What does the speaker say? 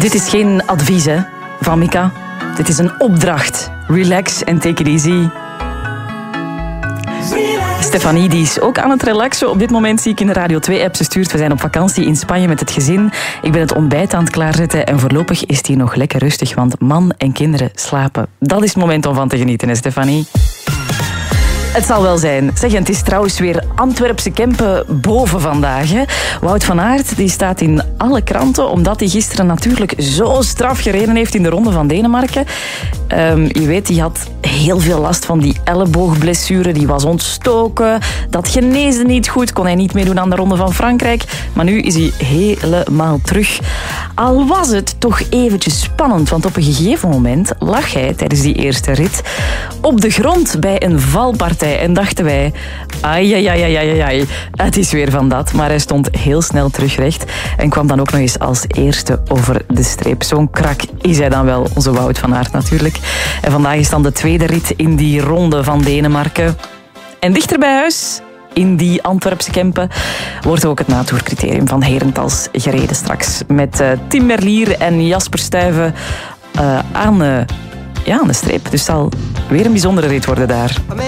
Dit is geen advies, hè, van Mika. Dit is een opdracht. Relax en take it easy. Stefanie die is ook aan het relaxen. Op dit moment zie ik in de Radio 2-app. Ze stuurt, we zijn op vakantie in Spanje met het gezin. Ik ben het ontbijt aan het klaarzetten. En voorlopig is het hier nog lekker rustig, want man en kinderen slapen. Dat is het moment om van te genieten, hè, Stefanie? Het zal wel zijn. Zeg, het is trouwens weer Antwerpse Kempen boven vandaag. Hè. Wout van Aert die staat in alle kranten, omdat hij gisteren natuurlijk zo straf gereden heeft in de Ronde van Denemarken. Je weet, hij had heel veel last van die elleboogblessure. Die was ontstoken. Dat geneesde niet goed. Kon hij niet meedoen aan de Ronde van Frankrijk. Maar nu is hij helemaal terug. Al was het toch eventjes spannend, want op een gegeven moment lag hij tijdens die eerste rit op de grond bij een valpartij. En dachten wij, ai, het is weer van dat. Maar hij stond heel snel terugrecht en kwam dan ook nog eens als eerste over de streep. Zo'n krak is hij dan wel, onze Wout van Aert natuurlijk. En vandaag is dan de tweede rit in die Ronde van Denemarken. En dichter bij huis, in die Antwerpse Kempen, wordt ook het natoercriterium van Herentals gereden straks. Met Tim Merlier en Jasper Stuyven aan de streep. Dus het zal weer een bijzondere rit worden daar.